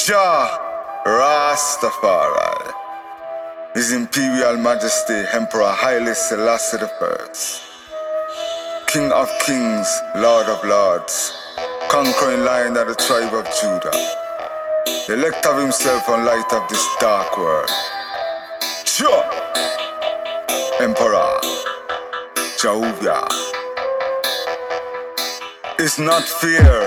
Jah Rastafari, His Imperial Majesty Emperor Haile Selassie I, King of Kings, Lord of Lords, conquering Lion of the tribe of Judah, elect of himself and light of this dark world. Sure, Emperor Jehovah. It's not fear